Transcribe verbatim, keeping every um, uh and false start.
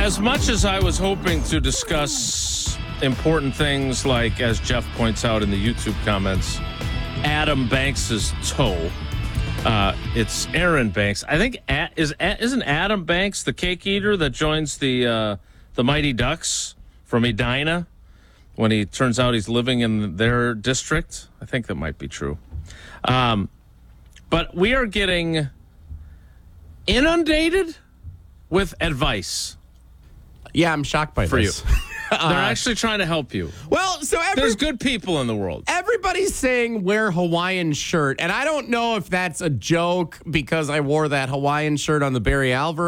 As much as I was hoping to discuss important things like, as Jeff points out in the YouTube comments, Adam Banks' toe. Uh, it's Aaron Banks. I think a, is isn't Adam Banks the cake eater that joins the uh, the Mighty Ducks from Edina when he turns out he's living in their district? I think that might be true. Um, but we are getting inundated with advice. Yeah, I'm shocked by for this. you. They're actually trying to help you. Well, so every, there's good people in the world. Everybody's saying wear Hawaiian shirt, and I don't know if that's a joke because I wore that Hawaiian shirt on the Barry Alvarez